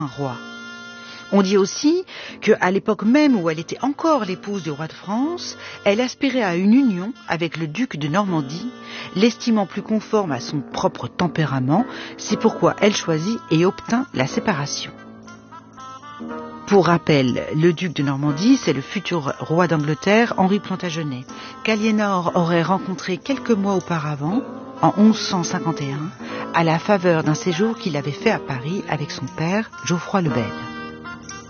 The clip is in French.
un roi. On dit aussi qu'à l'époque même où elle était encore l'épouse du roi de France, elle aspirait à une union avec le duc de Normandie, l'estimant plus conforme à son propre tempérament. C'est pourquoi elle choisit et obtint la séparation. Pour rappel, le duc de Normandie, c'est le futur roi d'Angleterre, Henri Plantagenet, qu'Aliénor aurait rencontré quelques mois auparavant, en 1151, à la faveur d'un séjour qu'il avait fait à Paris avec son père, Geoffroy le Bel.